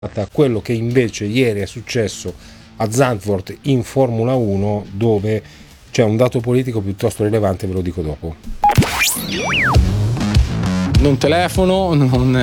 quello che invece ieri è successo a Zandvoort in Formula 1, dove c'è un dato politico piuttosto rilevante, ve lo dico dopo. Non telefono,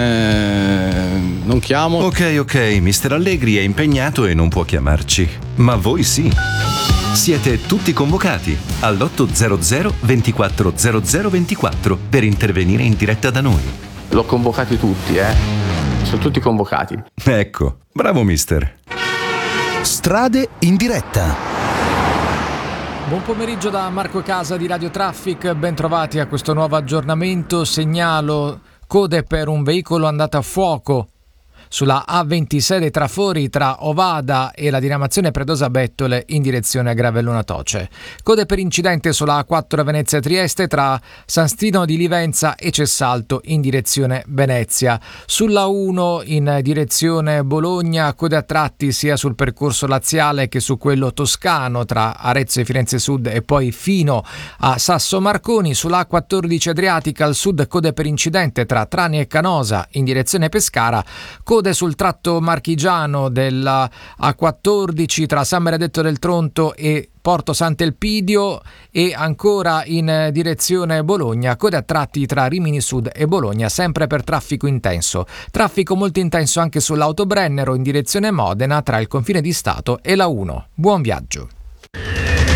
non chiamo. Ok, Mr. Allegri è impegnato e non può chiamarci, ma voi sì. Siete tutti convocati all'800 24 00 24 per intervenire in diretta da noi. L'ho convocati tutti, sono tutti convocati. Ecco, bravo mister. Strade in diretta. Buon pomeriggio da Marco Casa di Radio Traffic, ben trovati a questo nuovo aggiornamento. Segnalo code per un veicolo andato a fuoco sulla A26 dei Trafori tra Ovada e la diramazione Predosa Bettole in direzione a Gravellona Toce. Code per incidente sulla A4 Venezia Trieste tra San Stino di Livenza e Cessalto in direzione Venezia. Sulla 1 in direzione Bologna, code a tratti sia sul percorso laziale che su quello toscano tra Arezzo e Firenze Sud e poi fino a Sasso Marconi. Sulla A14 Adriatica al sud code per incidente tra Trani e Canosa in direzione Pescara. Code sul tratto marchigiano della A14 tra San Benedetto del Tronto e Porto Sant'Elpidio e ancora in direzione Bologna, code a tratti tra Rimini Sud e Bologna, sempre per traffico intenso. Traffico molto intenso anche sull'Autobrennero in direzione Modena tra il confine di Stato e la 1. Buon viaggio.